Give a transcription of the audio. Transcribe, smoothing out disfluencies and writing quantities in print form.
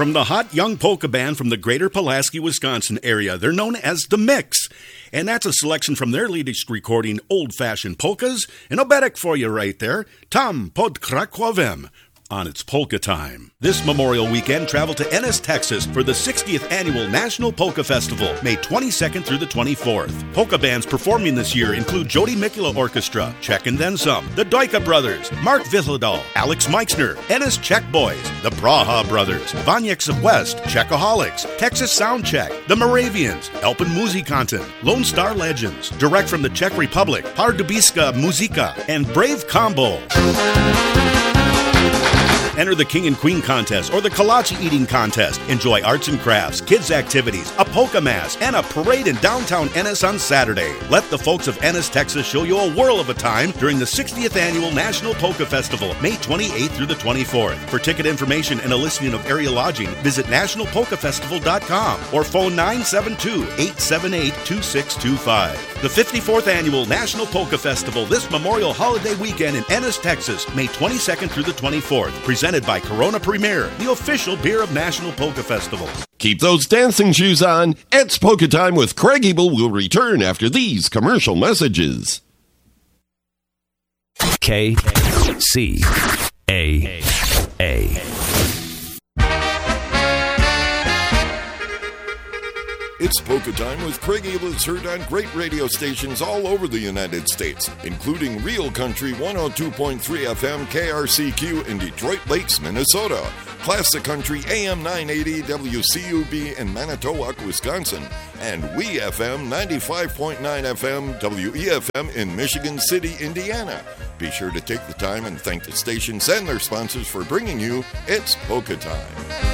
From the hot young polka band from the greater Pulaski, Wisconsin area, they're known as The Mix. And that's a selection from their latest recording, Old Fashioned Polkas. An oberek for you right there, Tam pod Krakowem, on its Polka Time. This Memorial Weekend, travel to Ennis, Texas for the 60th Annual National Polka Festival, May 22nd through the 24th. Polka bands performing this year include Jody Mikula Orchestra, Czech and Then Some, the Doika Brothers, Mark Vithlidal, Alex Meixner, Ennis Czech Boys, the Braha Brothers, Vanyeks of West, Czechaholics, Texas Sound Check, the Moravians, Elpen Muzikanten, Lone Star Legends, direct from the Czech Republic, Pardubiska Muzika, and Brave Combo. Enter the King and Queen Contest or the Kolache Eating Contest. Enjoy arts and crafts, kids' activities, a polka mass, and a parade in downtown Ennis on Saturday. Let the folks of Ennis, Texas show you a whirl of a time during the 60th Annual National Polka Festival, May 28th through the 24th. For ticket information and a listing of area lodging, visit nationalpolkafestival.com or phone 972-878-2625. The 54th Annual National Polka Festival this Memorial Holiday Weekend in Ennis, Texas, May 22nd through the 24th. Presented by Corona Premier, the official beer of National Polka Festival. Keep those dancing shoes on. It's Polka Time with Craig Ebel will return after these commercial messages. KCAA. It's Polka Time with Craig Ebel is heard on great radio stations all over the United States, including Real Country 102.3 FM KRCQ in Detroit Lakes, Minnesota, Classic Country AM 980 WCUB in Manitowoc, Wisconsin, and We FM 95.9 FM WEFM in Michigan City, Indiana. Be sure to take the time and thank the stations and their sponsors for bringing you It's Polka Time.